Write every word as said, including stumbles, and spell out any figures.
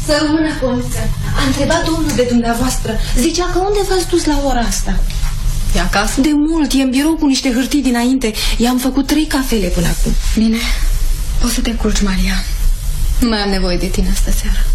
Să rămână condiția. A întrebat domnul de dumneavoastră. Zicea că unde v-ați dus la ora asta? E acasă? De mult, e în birou cu niște hârtii dinainte. I-am făcut trei cafele până acum. Bine, poți să te culci, Maria. Nu mai am nevoie de tine astă seară.